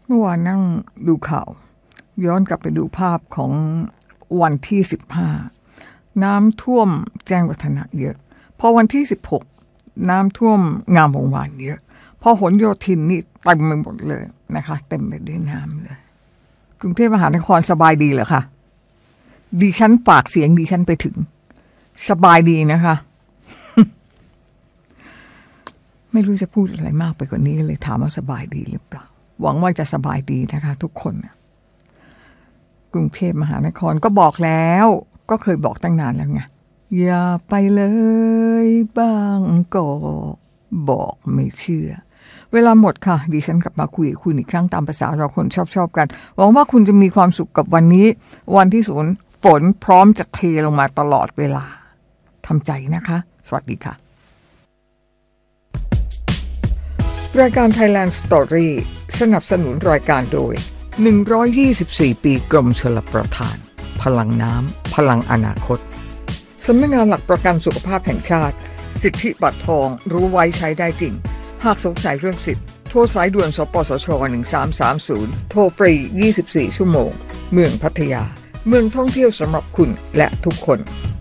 เมื่อวานนั่งดูข่าวย้อนกลับไปดูภาพของวันที่15น้ำท่วมแจ้งวัฒนะเยอะพอวันที่16น้ำท่วมงามวงวานเยอะพอหลโยธินนี่เต็มไปหมดเลยนะคะเต็มไปด้วยน้ำเลยกรุงเทพมหานครสบายดีเหรอคะดิฉันฝากเสียงดิฉันไปถึงสบายดีนะคะ ไม่รู้จะพูดอะไรมากไปกว่านี้เลยถามว่าสบายดีหรือเปล่าหวังว่าจะสบายดีนะคะทุกคนกรุงเทพมหานครก็บอกแล้วก็เคยบอกตั้งนานแล้วไงอย่าไปเลยบางกอกบอกไม่เชื่อเวลาหมดค่ะดิฉันกลับมาคุยกับคุณอีกครั้งตามภาษาเราคนชอบกันหวังว่าคุณจะมีความสุขกับวันนี้วันที่ฝนพร้อมจะเทลงมาตลอดเวลาทำใจนะคะสวัสดีค่ะรายการ Thailand Story สนับสนุนรายการโดย124ปีกรมชลประทานพลังน้ำพลังอนาคตสำนักงานหลักประกันสุขภาพแห่งชาติสิทธิบัตรทองรู้ไว้ใช้ได้จริงหากสงสัยเรื่องสิทธิ์โทรสายด่วนสปสช1330โทรฟรี24ชั่วโมงเมืองพัทยาเมืองท่องเที่ยวสำหรับคุณและทุกคน